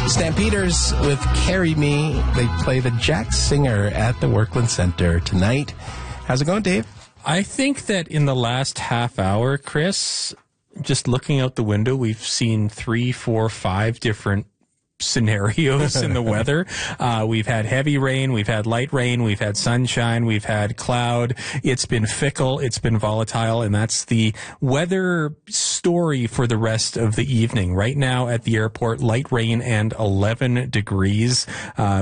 Stampeders with Carry Me. They play the Jack Singer at the Workland Center tonight. How's it going, Dave? I think that in the last half hour, Chris, just looking out the window, we've seen 3, 4, 5 different scenarios in the weather. We've had heavy rain, we've had light rain, we've had sunshine, we've had cloud. It's been fickle, it's been volatile, and that's the weather story for the rest of the evening. Right now at the airport, light rain and 11 degrees.